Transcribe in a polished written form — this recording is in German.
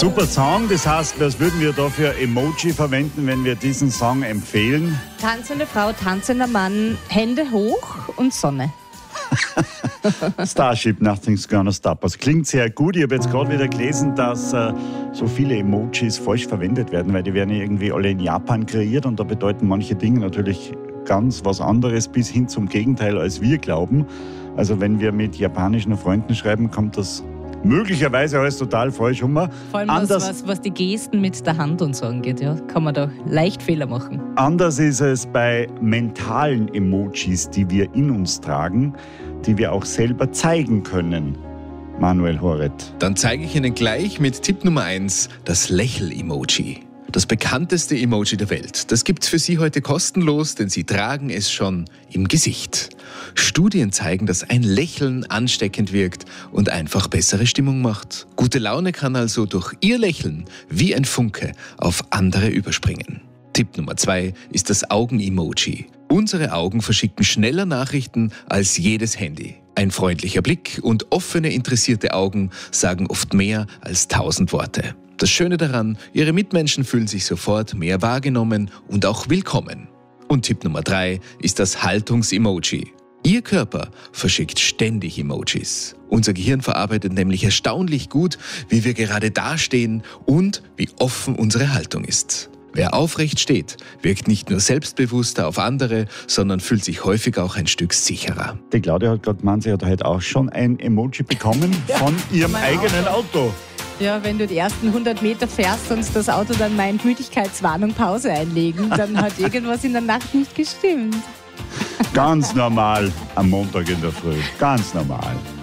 Super Song, das heißt, was würden wir da für Emoji verwenden, wenn wir diesen Song empfehlen? Tanzende Frau, tanzender Mann, Hände hoch und Sonne. Starship, Nothing's Gonna Stop Us. Klingt sehr gut. Ich habe jetzt gerade wieder gelesen, dass so viele Emojis falsch verwendet werden, weil die werden ja irgendwie alle in Japan kreiert und da bedeuten manche Dinge natürlich ganz was anderes bis hin zum Gegenteil, als wir glauben. Also wenn wir mit japanischen Freunden schreiben, kommt das möglicherweise alles total falsch rum. Vor allem was die Gesten mit der Hand und so angeht, ja, kann man da leicht Fehler machen. Anders ist es bei mentalen Emojis, die wir in uns tragen, die wir auch selber zeigen können. Manuel Horet. Dann zeige ich Ihnen gleich mit Tipp Nummer 1 das Lächel-Emoji. Das bekannteste Emoji der Welt. Das gibt's für Sie heute kostenlos, denn Sie tragen es schon im Gesicht. Studien zeigen, dass ein Lächeln ansteckend wirkt und einfach bessere Stimmung macht. Gute Laune kann also durch Ihr Lächeln wie ein Funke auf andere überspringen. Tipp Nummer 2 ist das Augen-Emoji. Unsere Augen verschicken schneller Nachrichten als jedes Handy. Ein freundlicher Blick und offene, interessierte Augen sagen oft mehr als 1000 Worte. Das Schöne daran, Ihre Mitmenschen fühlen sich sofort mehr wahrgenommen und auch willkommen. Und Tipp Nummer 3 ist das Haltungs-Emoji. Ihr Körper verschickt ständig Emojis. Unser Gehirn verarbeitet nämlich erstaunlich gut, wie wir gerade dastehen und wie offen unsere Haltung ist. Wer aufrecht steht, wirkt nicht nur selbstbewusster auf andere, sondern fühlt sich häufig auch ein Stück sicherer. Die Claudia hat gerade gemeint, sie hat heute auch schon ein Emoji bekommen von ihrem eigenen Auto. Ja, wenn du die ersten 100 Meter fährst und das Auto dann meint, Müdigkeitswarnung, Pause einlegen, dann hat irgendwas in der Nacht nicht gestimmt. Ganz normal am Montag in der Früh. Ganz normal.